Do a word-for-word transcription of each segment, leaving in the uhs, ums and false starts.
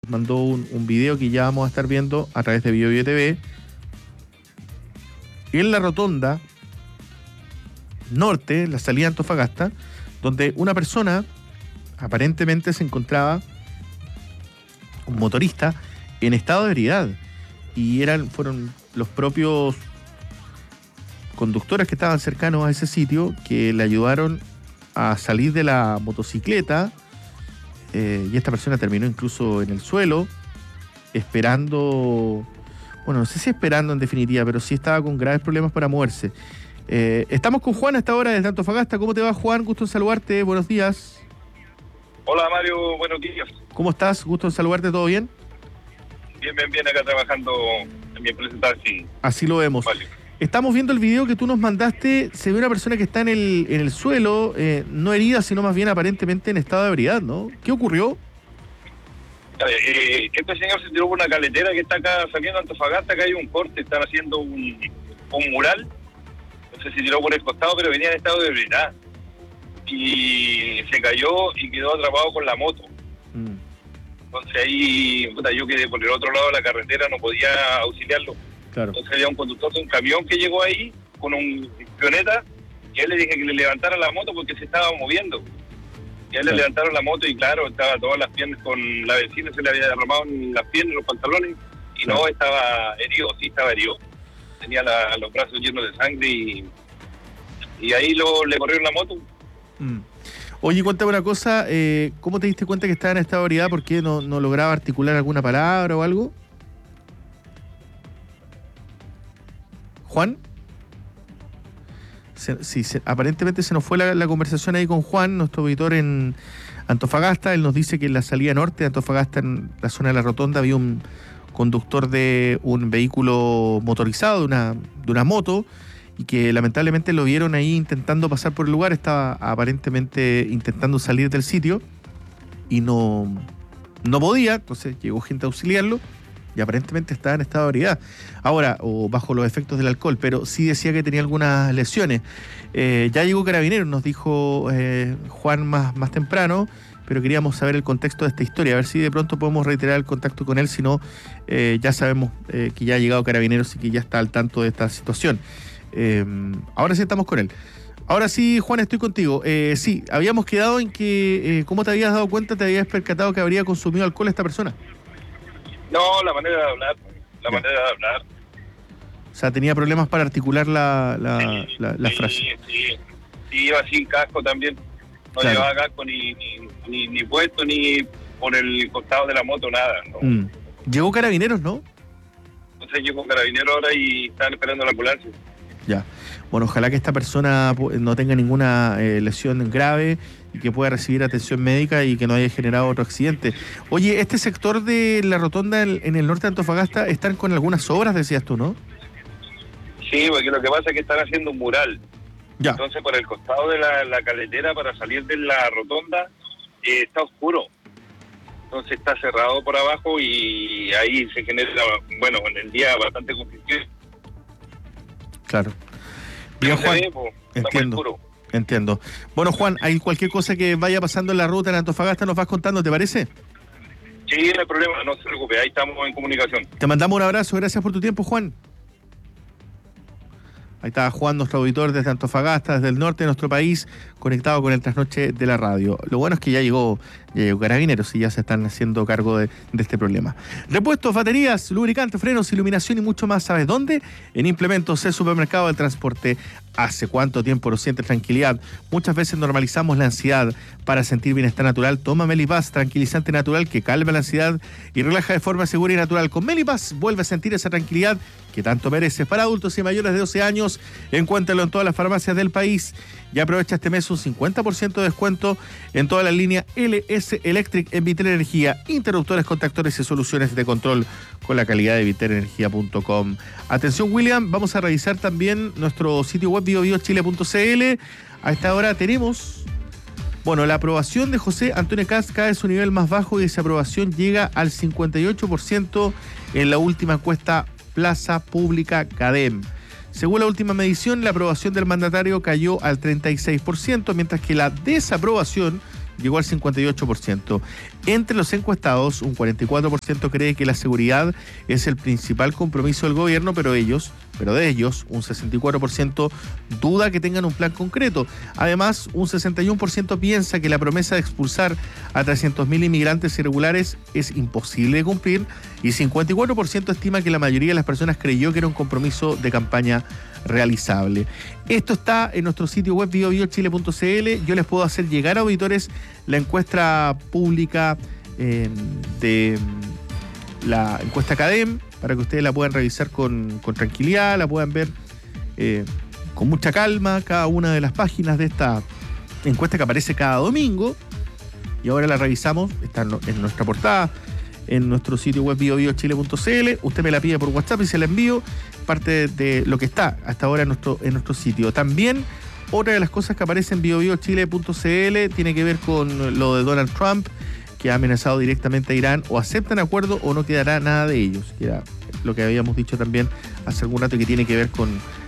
mandó un, un video que ya vamos a estar viendo a través de BioBio T V. En la rotonda norte, la salida de Antofagasta, donde una persona aparentemente se encontraba, un motorista, en estado de ebriedad. Y eran, fueron los propios conductores que estaban cercanos a ese sitio que le ayudaron a salir de la motocicleta, eh, y esta persona terminó incluso en el suelo, esperando, bueno, no sé si esperando en definitiva, pero sí estaba con graves problemas para moverse. Eh, estamos con Juan a esta hora desde Antofagasta. ¿Cómo te va, Juan? Gusto en saludarte, buenos días. Hola, Mario, buenos días. ¿Cómo estás? Gusto en saludarte, ¿todo bien? Bien, bien, bien, acá trabajando en mi empresa taxi. Así lo vemos. Vale. Estamos viendo el video que tú nos mandaste. Se ve una persona que está en el, en el suelo, eh, no herida, sino más bien aparentemente en estado de ebriedad, ¿no? ¿Qué ocurrió? Eh, este señor se tiró por una caletera que está acá saliendo de Antofagasta. Acá hay un corte, están haciendo un, un mural. Entonces se tiró por el costado, pero venía en estado de ebriedad. Y se cayó y quedó atrapado con la moto. Mm. Entonces ahí, puta, yo quedé por el otro lado de la carretera, no podía auxiliarlo. Claro. Entonces había un conductor de un camión que llegó ahí con un pioneta y a él le dije que le levantara la moto porque se estaba moviendo. Y a él claro. le levantaron la moto y claro, estaba todas las piernas con la benzina, se le había derramado en las piernas, en los pantalones y claro. no, estaba herido, sí estaba herido. Tenía la, los brazos llenos de sangre y, y ahí lo, le corrieron la moto. Mm. Oye, cuéntame una cosa, eh, ¿cómo te diste cuenta que estaba en estado de ebriedad? ¿Por qué no, no lograba articular alguna palabra o algo? ¿Juan? Se, sí, se, aparentemente se nos fue la, la conversación ahí con Juan, nuestro auditor en Antofagasta. Él nos dice que en la salida norte de Antofagasta, en la zona de la rotonda, había un conductor de un vehículo motorizado, de una, de una moto, y que lamentablemente lo vieron ahí intentando pasar por el lugar. Estaba aparentemente intentando salir del sitio y no, no podía, entonces llegó gente a auxiliarlo. Y aparentemente estaba en estado de ebriedad. Ahora, o bajo los efectos del alcohol, pero sí decía que tenía algunas lesiones. Eh, ya llegó Carabineros, nos dijo eh, Juan más, más temprano, pero queríamos saber el contexto de esta historia, a ver si de pronto podemos reiterar el contacto con él, si no, eh, ya sabemos eh, que ya ha llegado Carabineros y que ya está al tanto de esta situación. Eh, ahora sí estamos con él. Ahora sí, Juan, estoy contigo. Eh, sí, habíamos quedado en que, eh, ¿cómo te habías dado cuenta, te habías percatado que habría consumido alcohol esta persona? No, la manera de hablar, la Bien. manera de hablar. O sea, tenía problemas para articular la, la, sí, la, la sí, frase. Sí, sí, iba sin casco también. No claro. llevaba casco ni, ni, ni, ni puesto, ni por el costado de la moto, nada. ¿No? Mm. Llegó Carabineros, ¿no? Entonces llegó Carabineros ahora y están esperando la ambulancia. Ya. Bueno, ojalá que esta persona no tenga ninguna eh, lesión grave y que pueda recibir atención médica y que no haya generado otro accidente. Oye, este sector de la rotonda en, en el norte de Antofagasta están con algunas obras, decías tú, ¿no? Sí, porque lo que pasa es que están haciendo un mural. Ya. Entonces, por el costado de la, la caletera para salir de la rotonda eh, está oscuro. Entonces está cerrado por abajo y ahí se genera, bueno, en el día bastante confusión. Claro. Bien, Juan, ve, pues, entiendo, entiendo. Bueno, Juan, hay cualquier cosa que vaya pasando en la ruta en Antofagasta, nos vas contando, ¿te parece? Sí, no hay problema, no se preocupe, ahí estamos en comunicación. Te mandamos un abrazo, gracias por tu tiempo, Juan. Ahí está Juan, nuestro auditor desde Antofagasta, desde el norte de nuestro país, conectado con el trasnoche de la radio. Lo bueno es que ya llegó, ya llegó Carabineros y ya se están haciendo cargo de, de este problema. Repuestos, baterías, lubricantes, frenos, iluminación y mucho más. ¿Sabes dónde? En Implementos, el supermercado del transporte. ¿Hace cuánto tiempo lo sientes tranquilidad? Muchas veces normalizamos la ansiedad. Para sentir bienestar natural, toma Melipaz, tranquilizante natural que calma la ansiedad y relaja de forma segura y natural. Con Melipaz vuelve a sentir esa tranquilidad que tanto mereces. Para adultos y mayores de doce años, encuéntralo en todas las farmacias del país y aprovecha este mes un cincuenta por ciento de descuento en toda la línea L S Electric en Vitel Energía, interruptores, contactores y soluciones de control con la calidad de vitel energía punto com. Atención, William, vamos a revisar también nuestro sitio web bio bio chile punto c l. A esta hora tenemos, bueno, la aprobación de José Antonio Kast cae a su nivel más bajo y esa aprobación llega al cincuenta y ocho por ciento en la última encuesta Plaza Pública CADEM. Según la última medición, la aprobación del mandatario cayó al treinta y seis por ciento, mientras que la desaprobación llegó al cincuenta y ocho por ciento. Entre los encuestados, un cuarenta y cuatro por ciento cree que la seguridad es el principal compromiso del gobierno, pero ellos, pero de ellos, un sesenta y cuatro por ciento duda que tengan un plan concreto. Además, un sesenta y uno por ciento piensa que la promesa de expulsar a trescientos mil inmigrantes irregulares es imposible de cumplir y cincuenta y cuatro por ciento estima que la mayoría de las personas creyó que era un compromiso de campaña realizable. Esto está en nuestro sitio web bio bio chile punto c l. Yo les puedo hacer llegar a auditores la encuesta pública eh, de la encuesta CADEM para que ustedes la puedan revisar con, con tranquilidad, la puedan ver eh, con mucha calma, cada una de las páginas de esta encuesta que aparece cada domingo y ahora la revisamos, está en, en nuestra portada en nuestro sitio web bio bio chile punto c l. Usted me la pide por WhatsApp y se la envío, parte de lo que está hasta ahora en nuestro, en nuestro sitio. También otra de las cosas que aparece en bio bio chile punto c l tiene que ver con lo de Donald Trump, que ha amenazado directamente a Irán. O aceptan acuerdo o no quedará nada de ellos, que era lo que habíamos dicho también hace algún rato, que tiene que ver con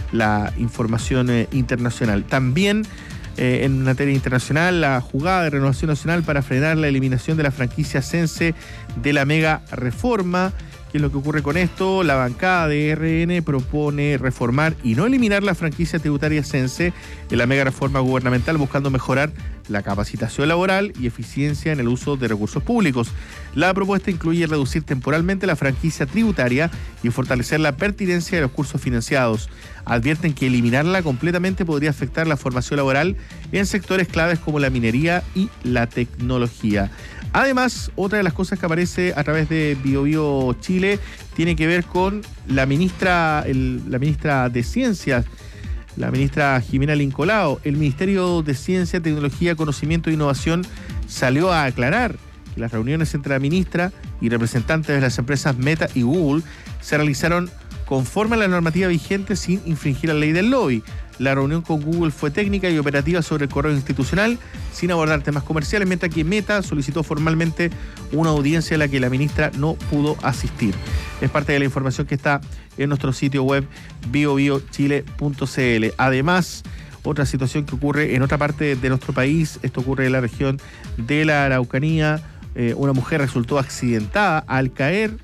la información eh, internacional. También Eh, en materia internacional, la jugada de Renovación Nacional para frenar la eliminación de la franquicia Sense de la mega reforma. ¿Qué es lo que ocurre con esto? La bancada de R N propone reformar y no eliminar la franquicia tributaria Sense en la mega reforma gubernamental, buscando mejorar la capacitación laboral y eficiencia en el uso de recursos públicos. La propuesta incluye reducir temporalmente la franquicia tributaria y fortalecer la pertinencia de los cursos financiados. Advierten que eliminarla completamente podría afectar la formación laboral en sectores claves como la minería y la tecnología. Además, otra de las cosas que aparece a través de Bio Bio Chile tiene que ver con la ministra, el, la ministra de Ciencias, la ministra Jimena Lincolao. El Ministerio de Ciencia, Tecnología, Conocimiento e Innovación salió a aclarar que las reuniones entre la ministra y representantes de las empresas Meta y Google se realizaron conforme a la normativa vigente sin infringir la ley del lobby. La reunión con Google fue técnica y operativa sobre el correo institucional, sin abordar temas comerciales, mientras que Meta solicitó formalmente una audiencia a la que la ministra no pudo asistir. Es parte de la información que está en nuestro sitio web bio bio chile punto c l. Además, otra situación que ocurre en otra parte de nuestro país, esto ocurre en la región de la Araucanía. Eh, una mujer resultó accidentada al caer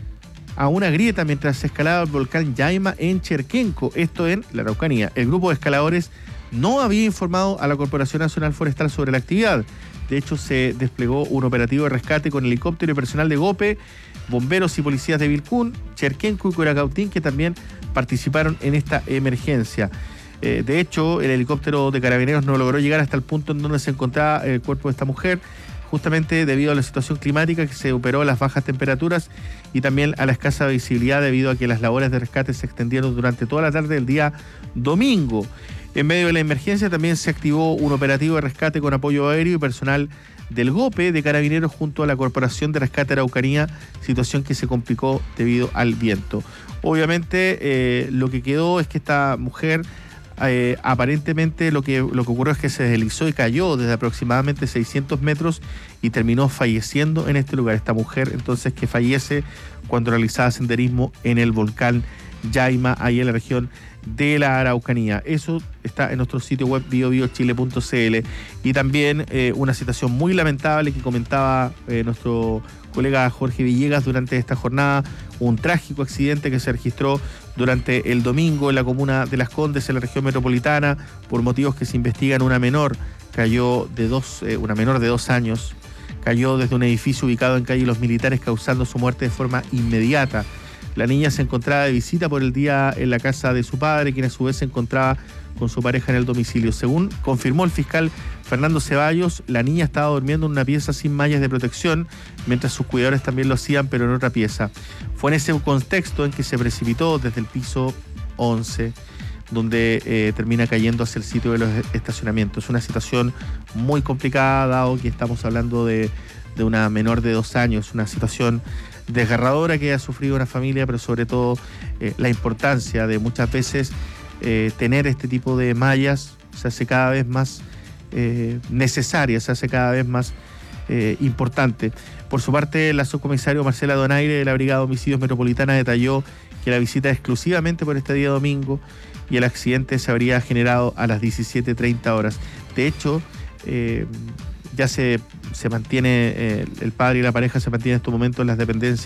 a una grieta mientras se escalaba el volcán Yaima en Cherquenco, esto en la Araucanía. El grupo de escaladores no había informado a la Corporación Nacional Forestal sobre la actividad. De hecho, se desplegó un operativo de rescate con helicóptero y personal de GOPE, bomberos y policías de Vilcún, Cherquenco y Curacautín, que también participaron en esta emergencia. Eh, de hecho, el helicóptero de Carabineros no logró llegar hasta el punto en donde se encontraba el cuerpo de esta mujer, justamente debido a la situación climática que se operó a las bajas temperaturas y también a la escasa visibilidad debido a que las labores de rescate se extendieron durante toda la tarde del día domingo. En medio de la emergencia también se activó un operativo de rescate con apoyo aéreo y personal del GOPE de Carabineros junto a la Corporación de Rescate Araucanía, situación que se complicó debido al viento. Obviamente eh, lo que quedó es que esta mujer Eh, aparentemente lo que, lo que ocurrió es que se deslizó y cayó desde aproximadamente seiscientos metros y terminó falleciendo en este lugar. Esta mujer entonces que fallece cuando realizaba senderismo en el volcán Yaima, ahí en la región de la Araucanía. Eso está en nuestro sitio web bio bio chile punto c l. Y también eh, una situación muy lamentable que comentaba eh, nuestro colega Jorge Villegas durante esta jornada, un trágico accidente que se registró durante el domingo en la comuna de Las Condes, en la región metropolitana, por motivos que se investigan. Una menor cayó de dos, eh, una menor de dos años, cayó desde un edificio ubicado en calle Los Militares, causando su muerte de forma inmediata. La niña se encontraba de visita por el día en la casa de su padre, quien a su vez se encontraba con su pareja en el domicilio. Según confirmó el fiscal Fernando Ceballos, la niña estaba durmiendo en una pieza sin mallas de protección, mientras sus cuidadores también lo hacían, pero en otra pieza. Fue en ese contexto en que se precipitó desde el piso once, donde eh, termina cayendo hacia el sitio de los estacionamientos. Es una situación muy complicada, dado que estamos hablando de, de una menor de dos años, una situación desgarradora que ha sufrido una familia, pero sobre todo eh, la importancia de muchas veces eh, tener este tipo de mallas se hace cada vez más eh, necesaria, se hace cada vez más eh, importante. Por su parte, la subcomisario Marcela Donaire de la Brigada de Homicidios Metropolitana detalló que la visita es exclusivamente por este día domingo y el accidente se habría generado a las diecisiete treinta horas. De hecho, eh, ya se, se mantiene, eh, el padre y la pareja se mantienen en estos momentos en las dependencias